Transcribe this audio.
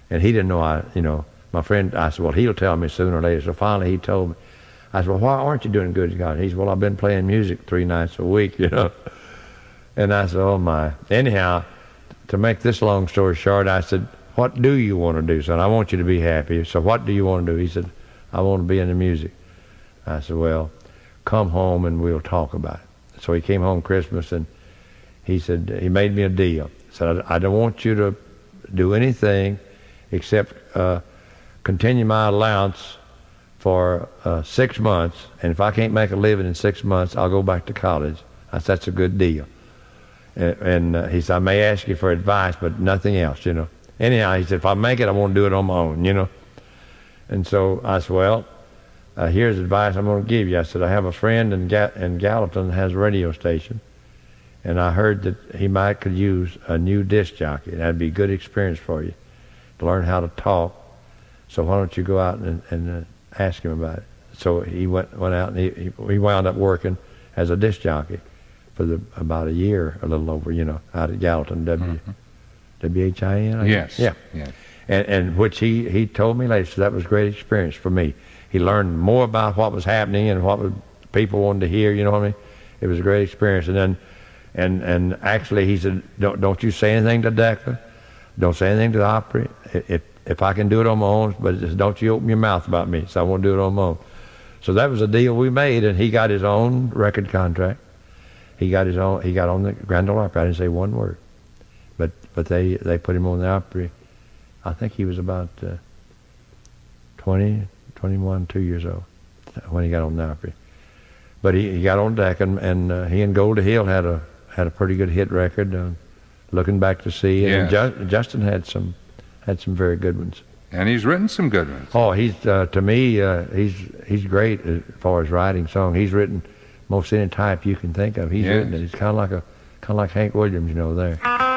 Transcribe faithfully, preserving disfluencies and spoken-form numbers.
And he didn't know I, you know, my friend, I said, well, he'll tell me sooner or later. So finally he told me. I said, well, why aren't you doing good, God? He said, well, I've been playing music three nights a week, you know. And I said, oh, my. Anyhow, to make this long story short, I said, what do you want to do, son? I want you to be happy. So what do you want to do? He said, I want to be in the music. I said, well, come home and we'll talk about it. So he came home Christmas, and he said, he made me a deal. He said, I don't want you to do anything except uh, continue my allowance for uh, six months, and if I can't make a living in six months, I'll go back to college. I said, that's a good deal. And, and uh, he said, I may ask you for advice, but nothing else, you know. Anyhow, he said, if I make it, I want to do it on my own, you know. And so I said, well, uh, here's advice I'm going to give you. I said, I have a friend in, Ga- in Gallatin that has a radio station, and I heard that he might could use a new disc jockey. That'd be a good experience for you to learn how to talk. So why don't you go out and, and uh, ask him about it. So he went went out, and he, he he wound up working as a disc jockey for the about a year, a little over, you know, out at Gallatin, W, mm-hmm. W H I N. Yes. Yeah. Yes. And, and which he, he told me later, so that was a great experience for me. He learned more about what was happening and what was, people wanted to hear, you know what I mean? It was a great experience. And then, and and actually he said, don't, don't you say anything to Decca. Don't say anything to the Opry. If, If I can do it on my own, but just don't you open your mouth about me. So I won't do it on my own. So that was a deal we made, and he got his own record contract. He got his own. He got on the Grand Ole Opry. I didn't say one word, but but they they put him on the Opry. I think he was about uh, twenty, twenty-one, two years old when he got on the Opry. But he, he got on deck, and, and uh, he and Goldie Hill had a had a pretty good hit record. Uh, Looking Back to See, and Yes. Ju- Justin had some. Had some very good ones. And he's written some good ones. Oh, he's uh, to me, uh, he's he's great as far as writing songs. He's written most any type you can think of. He's Yes. written it. He's kind of like a kind of like Hank Williams, you know. There.